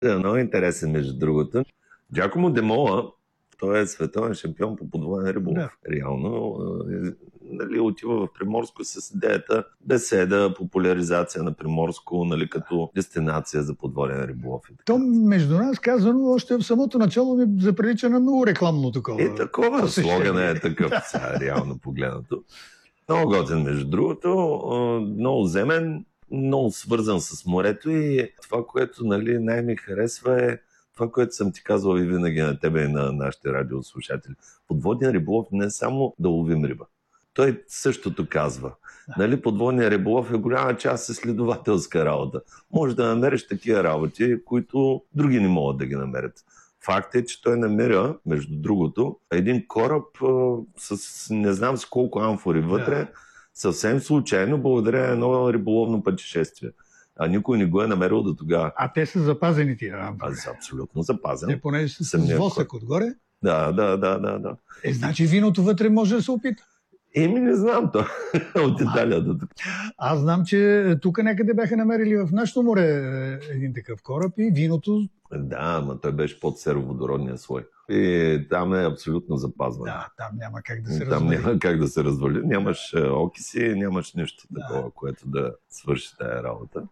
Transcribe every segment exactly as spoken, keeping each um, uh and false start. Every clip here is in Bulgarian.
Да, много интересен, между другото. Джакомо Демола, той е световен шампион по подвоен риболов. Да. Реално, нали, отива в Приморско с идеята беседа, популяризация на Приморско, нали, като дестинация за подводен риболов. То между нас казано, още в самото начало ми заприлича на много рекламно такова. И такова, слогана е такъв, сега, реално погледнато. Много готин, между другото, много земен, много свързан с морето и това, което, нали, най-ми харесва е това, което съм ти казвал и винаги на тебе и на нашите радиослушатели. Подводният риболов не е само да ловим риба. Той същото казва. Нали, подводният риболов е голяма част изследователска работа. Може да намериш такива работи, които други не могат да ги намерят. Факт е, че той намеря, между другото, един кораб а, с не знам с колко амфори вътре, yeah. съвсем случайно, благодаря на едно риболовно пътешествие. А никой не го е намерил до тогава. А те са запазени тия амфори? Аз съм абсолютно запазен. Те понеже са с восък отгоре? Да, да, да, да, да. Е, значи виното вътре може да се опита? Еми не знам то. От Италия до тук. Аз знам, че тук някъде бяха намерили в нашото море един такъв кораб и виното... Да, но той беше под сероводородния слой. И там е абсолютно запазване. Да, там няма как да се там развали. Там няма как да се развали. Нямаш окиси, нямаш нищо да. такова, което да свърши тая работа.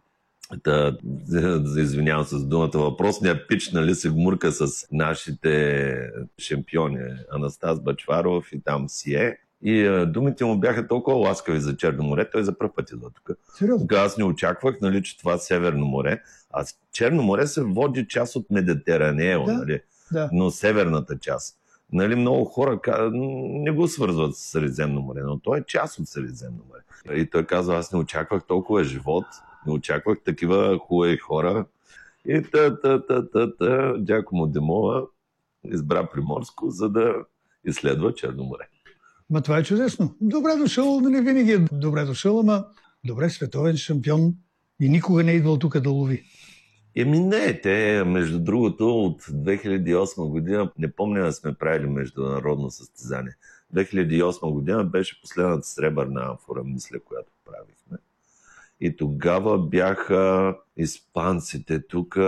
Да, извинявам се с думата, въпросният пич, нали, се гмурка с нашите шампиони Анастас Бачваров и там Сие. И а, думите му бяха толкова ласкави за Черно море, той за пръв път идва тук. Сериозно? Аз не очаквах, нали, че това е Северно море. А Черно море се води част от Медитеранео, да, нали? Да. Но северната част. Нали, много хора не го свързват с Средиземно море, но той е част от Средиземно море. И той казва, аз не очаквах толкова живот, не очаквах такива хубави хора. И та-та-та-та-та, Джакомо Демола избра Приморско, за да изследва Черно море. Ма това е чудесно. Добре дошъл, нали винаги е добре дошъл, ама добре, световен шампион и никога не е идвал тук да лови. Еми не, те, между другото, от две хиляди и осма година, не помня да сме правили международно състезание. две хиляди и осма година беше последната сребърна амфора, мисля, която правихме. И тогава бяха испанците тук.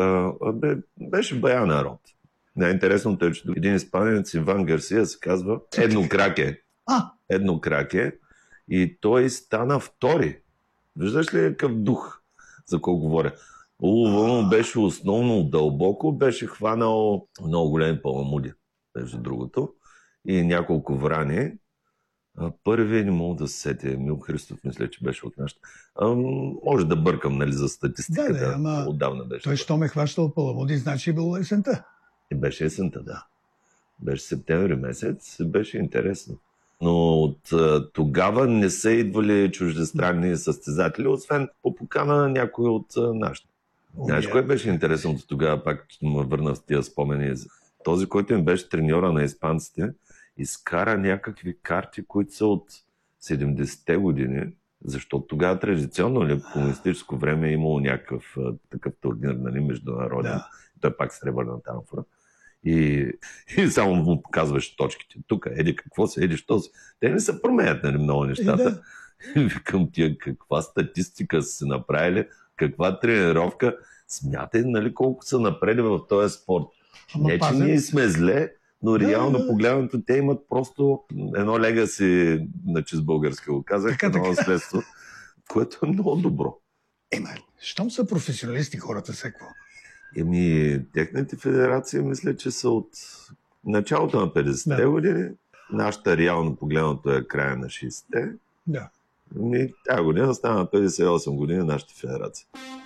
Беше бая народ. Най-интересното е, че един испанец, Иван Гарсия, се казва Еднокраке. А! Еднокраке. И той стана втори. Виждаш ли какъв дух, за кого говоря? Улова му беше основно дълбоко, беше хванал много големи паламуди, между другото, и няколко врани. Първият не мога да се сетя, Емил Христов, мисля, че беше от нашата. Може да бъркам, нали, за статистиката. Да, да, ама отдавна беше. Той, що ме хващал паламуди, значи било есента. И беше есента, да. Беше септември месец, беше интересно. Но от тогава не са идвали чуждестранни състезатели, освен по покана на някой от нашите. Знаеш, кое беше интересното тогава, пак ме върна в тия спомени. Този, който им беше треньора на испанците, изкара някакви карти, които са от седемдесетте години, защото тогава традиционно, нали, по комунистическо време е имало някакъв такъв турнир, нали, международен. Да. Той пак сребърната амфора. И, и само му показваш точките. Тук, еди какво се, еди що се. Те не се променят, нали, много нещата. И да. Викам тия, каква статистика са се направили, каква тренировка. Смятай, нали, колко са напрели в този спорт. Ама не, че пазен. Ние сме зле, но да, реално да, да. Погледнато те имат просто едно легаси, значи с български го казах, така, едно наследство, което е много добро. Ема, щом са професионалисти хората, секво? Еми, техните федерации, мисля, че са от началото на петдесетте да. Години. Нашата реално погледнато е края на шейсетте. Да. Еми, тази година стана петдесет и осем години нашата федерация.